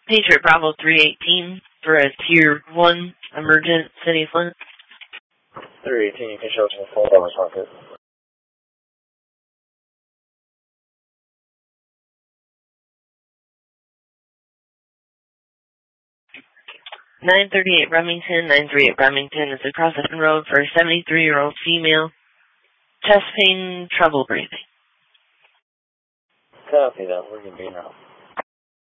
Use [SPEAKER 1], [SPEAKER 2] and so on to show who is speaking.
[SPEAKER 1] Patriot Bravo 318 for a Tier 1 emergent City of Flint.
[SPEAKER 2] 318, you can show us your full damage market.
[SPEAKER 1] (938) Remington, 938 Remington is across the road for a 73-year-old female. Chest pain, trouble breathing.
[SPEAKER 2] Copy that, we're going to be now.